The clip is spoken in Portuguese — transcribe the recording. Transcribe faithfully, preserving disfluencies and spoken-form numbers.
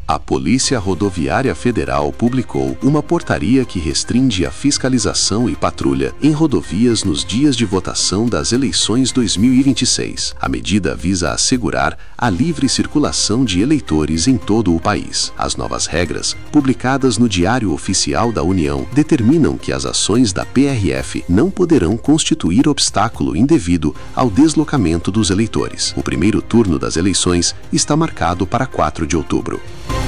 A Polícia Rodoviária Federal publicou uma portaria que restringe a fiscalização e patrulha em rodovias nos dias de votação das eleições dois mil e vinte e seis. A medida visa assegurar a livre circulação de eleitores em todo o país. As novas regras, publicadas no Diário Oficial da União, determinam que as ações da P R F não poderão constituir obstáculo indevido ao deslocamento dos eleitores. O primeiro turno das eleições está marcado para quatro de outubro.